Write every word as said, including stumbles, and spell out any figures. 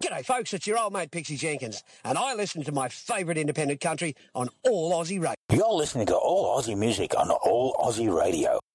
G'day, folks. It's your old mate Pixie Jenkins, and I listen to my favourite independent country on All Aussie Radio. You're listening to All Aussie Music on All Aussie Radio.